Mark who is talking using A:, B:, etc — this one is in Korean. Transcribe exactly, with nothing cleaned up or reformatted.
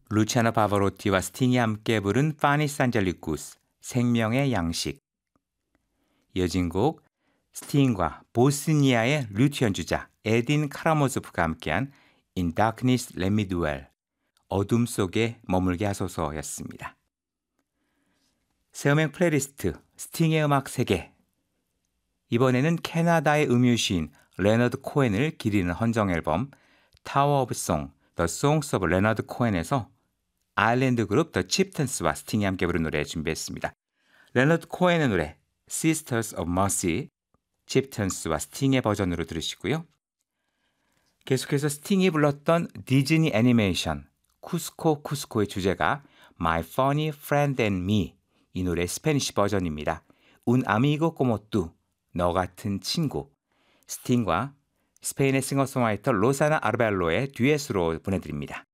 A: 루치아노 파바로티와 스팅이 함께 부른 파니스 안젤리쿠스 생명의 양식. 이어진 곡 스팅과 보스니아의 루트 연주자 에딘 카라모조프가 함께한 In Darkness Let Me Dwell 어둠 속에 머물게 하소서였습니다. 새음악 플레이리스트 스팅의 음악 세계. 이번에는 캐나다의 음유시인 레너드 코엔을 기리는 헌정 앨범 타워 오브 송, The Songs of Leonard Cohen에서 아일랜드 그룹 The Chieftains와 스팅이 함께 부른 노래 준비했습니다. 레너드 코엔의 노래 Sisters of Mercy, Chieftains와 스팅의 버전으로 들으시고요. 계속해서 스팅이 불렀던 디즈니 애니메이션 쿠스코 쿠스코의 주제가 My Funny Friend and Me, 이 노래 스페니쉬 버전입니다. Un amigo como tú, 너 같은 친구. 스팅과 스페인의 싱어송라이터 로사나 아르벨로의 듀엣으로 보내드립니다.